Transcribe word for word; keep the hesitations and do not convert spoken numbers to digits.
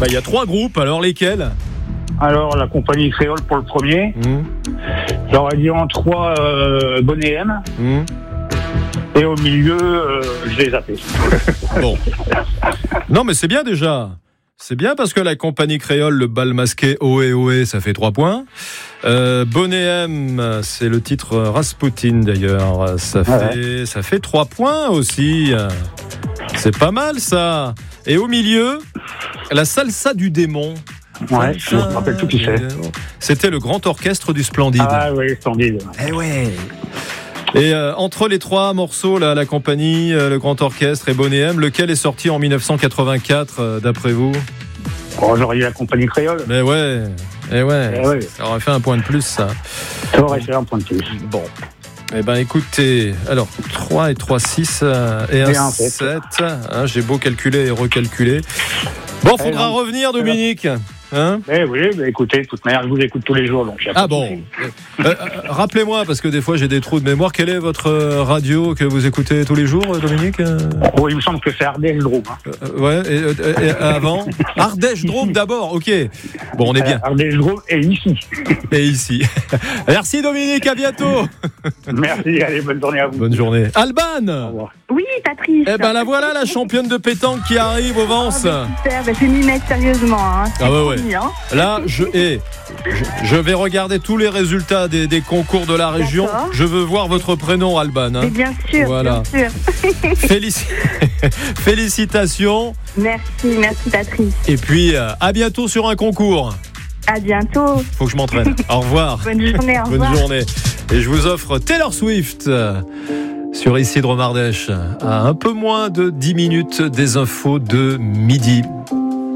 Bah, il y a trois groupes, alors lesquels ? Alors, la compagnie créole pour le premier. Mmh. J'aurais dit en trois, euh, Bonnet M. Mmh. Et au milieu, euh, je les zappé. Bon. Non, mais c'est bien déjà. C'est bien parce que la compagnie créole, le bal masqué Ohé Ohé, ça fait trois points. Euh, Bonnet M, c'est le titre Rasputin d'ailleurs. Ça fait, ouais. ça fait trois points aussi. C'est pas mal ça. Et au milieu, la salsa du démon. Ouais, je me rappelle tout qui c'est. C'était le grand orchestre du Splendide. Ah oui, Splendide. Eh ouais. Et euh, entre les trois morceaux, là, la compagnie, euh, le grand orchestre et Bonnet M, lequel est sorti en dix-neuf cent quatre-vingt-quatre, euh, d'après vous ? Oh, j'aurais dit la compagnie créole. Mais ouais, eh ouais, eh ouais. Ça aurait fait un point de plus, ça. Ça aurait fait un point de plus. Bon. Eh ben écoutez, alors trois et trois, six euh, et, et un sept. Hein, j'ai beau calculer et recalculer. Bon, faudra eh revenir, Dominique. Hein eh oui, bah écoutez, de toute manière, je vous écoute tous les jours. Donc ah bon euh, euh, Rappelez-moi, parce que des fois j'ai des trous de mémoire, quelle est votre radio que vous écoutez tous les jours, Dominique ? Oh, il me semble que c'est Ardèche Drôme. Hein. Euh, ouais, et, et, et avant Ardèche Drôme d'abord, ok. Bon, on est bien. Euh, Ardèche Drôme et ici. Et ici. Merci Dominique, à bientôt. Merci, allez, bonne journée à vous. Bonne journée. Alban. Au revoir. Oui, Patrice. Eh ben la voilà, la championne de pétanque qui arrive au Vence. Oh, bah, super, bah, je m'y mets sérieusement. Hein. Ah ouais, ouais. Hein. Là, je, hey, je, je vais regarder tous les résultats des, des concours de la région. D'accord. Je veux voir votre prénom, Alban. Hein. Mais bien sûr, voilà. bien sûr. Félici... Félicitations. Merci, merci Patrice. Et puis, euh, à bientôt sur un concours. À bientôt. Faut que je m'entraîne. Au revoir. Bonne journée, au revoir. Bonne journée. Et je vous offre Taylor Swift euh, sur Isidre Mardèche à un peu moins de dix minutes des infos de midi.